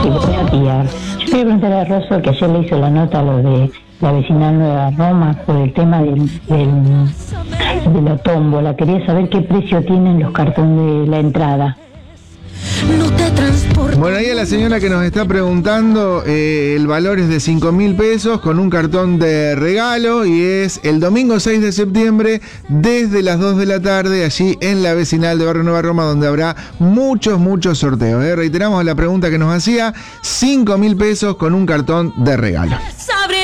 buenos días. Yo quería preguntar a Rosso, que ayer le hizo la nota a lo de la vecinal Nueva Roma por el tema de la tómbola. Quería saber qué precio tienen los cartones de la entrada. Bueno, ahí a la señora que nos está preguntando, el valor es de 5.000 pesos con un cartón de regalo y es el domingo 6 de septiembre desde las 2 de la tarde allí en la vecinal de Barrio Nueva Roma, donde habrá muchos sorteos. Reiteramos la pregunta que nos hacía, 5.000 pesos con un cartón de regalo.